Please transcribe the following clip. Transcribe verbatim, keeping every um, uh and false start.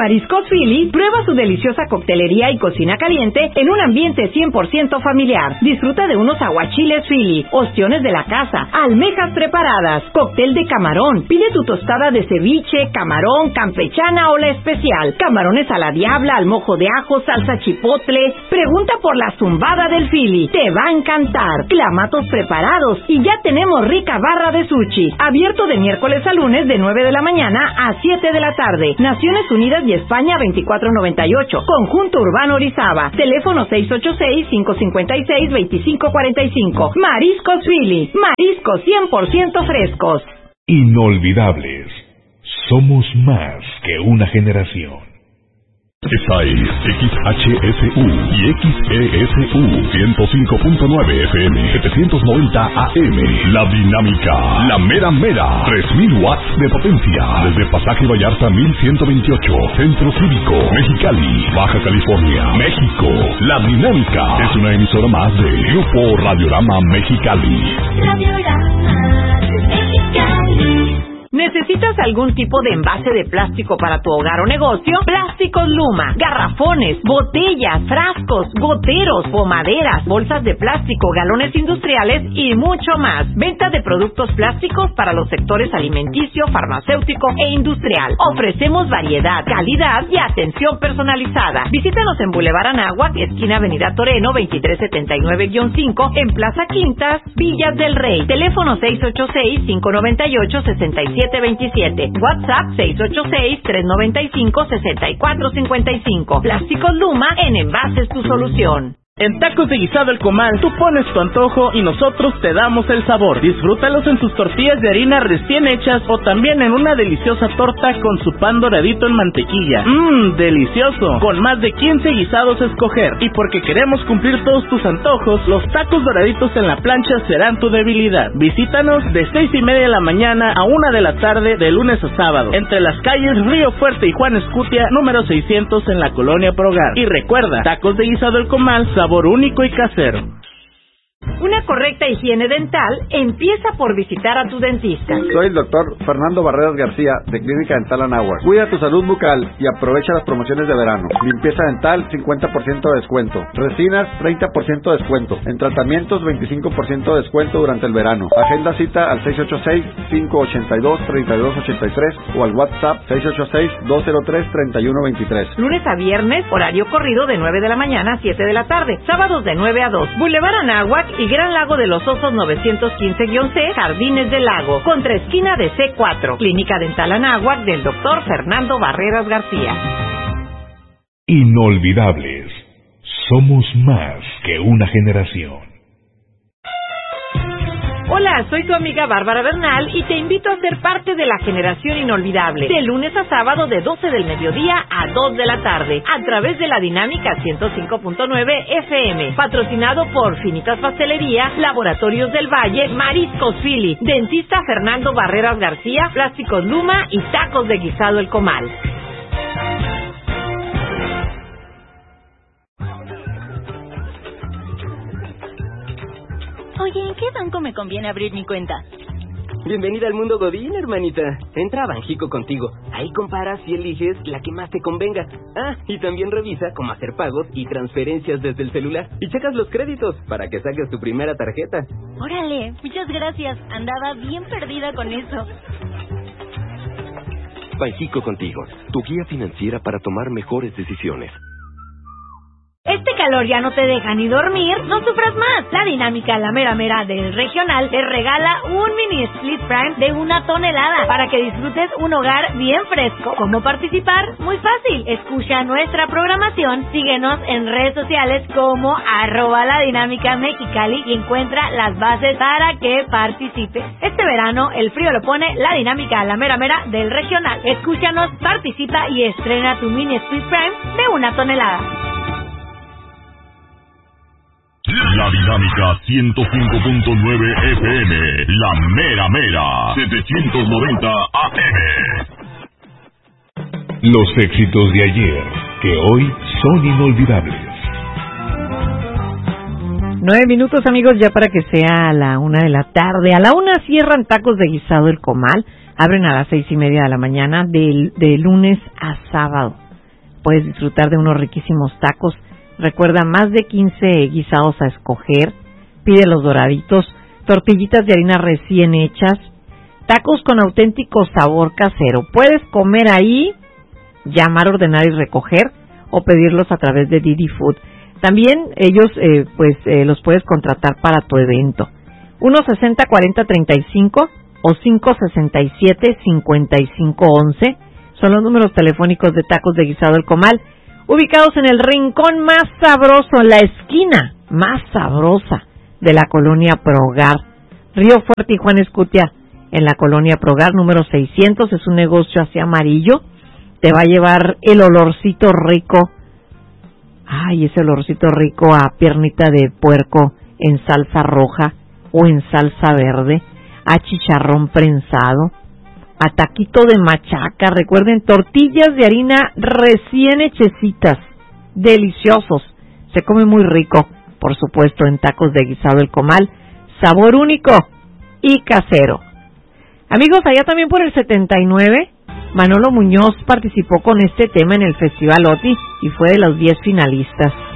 Mariscos Philly, prueba su deliciosa coctelería y cocina caliente en un ambiente cien por ciento familiar. Disfruta de unos aguachiles Philly, ostiones de la casa, almejas preparadas, cóctel de camarón. Pide tu tostada de ceviche, camarón, campechana o la especial. Camarones a la diabla, al mojo de ajo, salsa chipotle. Pregunta por la zumbada del Philly. Te va a encantar. Clamatos preparados y ya tenemos rica barra de sushi. Abierto de miércoles a lunes de nueve de la mañana a siete de la tarde. Naciones Unidas y España veinticuatro noventa y ocho. Conjunto Urbano Orizaba. Teléfono seis ocho seis, cinco cinco seis, dos cinco cuatro cinco. Mariscos Philly. Mariscos cien por ciento frescos. Inolvidables. Somos más que una generación. Esta es X H S U y X E S U ciento cinco punto nueve F M, setecientos noventa A M. La Dinámica, la mera mera, tres mil watts de potencia. Desde Pasaje Vallarta mil ciento veintiocho, Centro Cívico, Mexicali, Baja California, México. La Dinámica es una emisora más de Grupo Radiorama Mexicali. Radiorama Mexicali. ¿Necesitas algún tipo de envase de plástico para tu hogar o negocio? Plásticos Luma, garrafones, botellas, frascos, goteros, pomaderas, bolsas de plástico, galones industriales y mucho más. Venta de productos plásticos para los sectores alimenticio, farmacéutico e industrial. Ofrecemos variedad, calidad y atención personalizada. Visítanos en Boulevard Anáhuac, esquina Avenida Toreno, veintitrés setenta y nueve guión cinco, en Plaza Quintas, Villas del Rey. Teléfono seis ocho seis, cinco nueve ocho, seis siete veintisiete. WhatsApp seis ocho seis, tres nueve cinco, seis cuatro cinco cinco. Plásticos Luma, en envases tu solución. En Tacos de Guisado El Comal, tú pones tu antojo y nosotros te damos el sabor. Disfrútalos en sus tortillas de harina recién hechas o también en una deliciosa torta con su pan doradito en mantequilla. Mmm, delicioso. Con más de quince guisados a escoger. Y porque queremos cumplir todos tus antojos, los tacos doraditos en la plancha serán tu debilidad. Visítanos de seis y media de la mañana a una de la tarde de lunes a sábado, entre las calles Río Fuerte y Juan Escutia, número seiscientos en la Colonia Progar. Y recuerda, Tacos de Guisado El Comal, sabor único y casero. Una correcta higiene dental empieza por visitar a tu dentista. Soy el doctor Fernando Barreras García, de Clínica Dental Anáhuac. Cuida tu salud bucal y aprovecha las promociones de verano. Limpieza dental, cincuenta por ciento de descuento. Resinas, treinta por ciento de descuento. En tratamientos, veinticinco por ciento de descuento durante el verano. Agenda cita al seis ocho seis, cinco ocho dos, tres dos ocho tres o al WhatsApp seis ocho seis, dos cero tres, tres uno dos tres. Lunes a viernes, horario corrido de nueve de la mañana a siete de la tarde. Sábados de nueve a dos. Boulevard Anáhuac y Gran Lago de los Osos novecientos quince guión C, Jardines del Lago, contra esquina de C cuatro. Clínica Dental Anáhuac del doctor Fernando Barreras García. Inolvidables. Somos más que una generación. Hola, soy tu amiga Bárbara Bernal y te invito a ser parte de la generación inolvidable, de lunes a sábado de doce del mediodía a dos de la tarde, a través de la Dinámica ciento cinco punto nueve F M, patrocinado por Finitas Pastelería, Laboratorios del Valle, Mariscos Philly, Dentista Fernando Barreras García, Plásticos Luma y Tacos de Guisado El Comal. Oye, ¿en qué banco me conviene abrir mi cuenta? Bienvenida al mundo Godín, hermanita. Entra a Banjico contigo. Ahí comparas y eliges la que más te convenga. Ah, y también revisa cómo hacer pagos y transferencias desde el celular. Y checas los créditos para que saques tu primera tarjeta. Órale, muchas gracias. Andaba bien perdida con eso. Banjico contigo, tu guía financiera para tomar mejores decisiones. Este calor ya no te deja ni dormir, no sufras más. La Dinámica, la mera mera del regional, te regala un mini split prime de una tonelada para que disfrutes un hogar bien fresco. ¿Cómo participar? Muy fácil. Escucha nuestra programación, síguenos en redes sociales como arroba la dinámica mexicali y encuentra las bases para que participes. Este verano el frío lo pone la Dinámica, la mera mera del regional. Escúchanos, participa y estrena tu mini split prime de una tonelada. La Dinámica ciento cinco punto nueve F M, la mera mera, setecientos noventa A M. Los éxitos de ayer, que hoy son inolvidables. Nueve minutos, amigos, ya para que sea a la una de la tarde. A la una cierran Tacos de Guisado El Comal. Abren a las seis y media de la mañana de, de lunes a sábado. puedes disfrutar de unos riquísimos tacos. Recuerda, más de quince guisados a escoger. Pide los doraditos, tortillitas de harina recién hechas, tacos con auténtico sabor casero. Puedes comer ahí, llamar, ordenar y recoger, o pedirlos a través de Didi Food. También ellos, eh, pues, eh, los puedes contratar para tu evento. uno sesenta cuarenta treinta y cinco o cinco sesenta y siete cincuenta y cinco once son los números telefónicos de Tacos de Guisado El Comal, ubicados en el rincón más sabroso, la esquina más sabrosa de la colonia Progar. Río Fuerte y Juan Escutia, en la colonia Progar, número seiscientos, es un negocio así amarillo. Te va a llevar el olorcito rico, ay, ese olorcito rico a piernita de puerco en salsa roja o en salsa verde, a chicharrón prensado, a taquito de machaca. Recuerden, tortillas de harina recién hechecitas, deliciosos, se come muy rico, por supuesto, en Tacos de Guisado El Comal, sabor único y casero. Amigos, allá también por el setenta y nueve, Manolo Muñoz participó con este tema en el Festival OTI y fue de los diez finalistas.